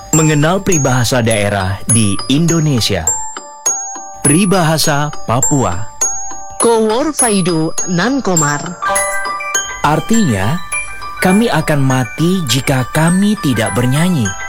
Mengenal peribahasa daerah di Indonesia. Peribahasa Papua. Kowor Faidu Nan Komar. Artinya, kami akan mati jika kami tidak bernyanyi.